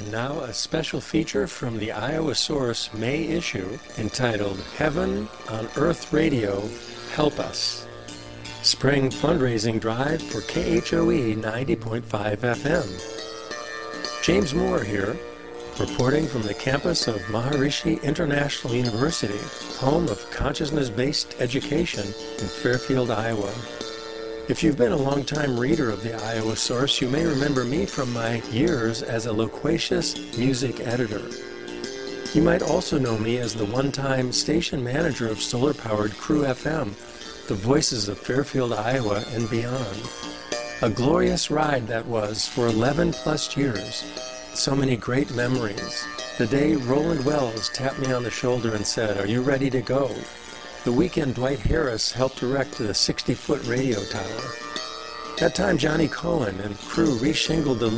And now a special feature from the Iowa Source May issue entitled Heaven on Earth Radio, Help Us. Spring fundraising drive for KHOE 90.5 FM. James Moore here, reporting from the campus of Maharishi International University, home of consciousness-based education in Fairfield, Iowa. If you've been a long-time reader of the Iowa Source, you may remember me from my years as a loquacious music editor. You might also know me as the one-time station manager of solar-powered Crew FM, the voices of Fairfield, Iowa and beyond. A glorious ride that was for 11 plus years. So many great memories. The day Roland Wells tapped me on the shoulder and said, "Are you ready to go?" The weekend Dwight Harris helped erect the 60-foot radio tower. That time Johnny Cohen and crew reshingled the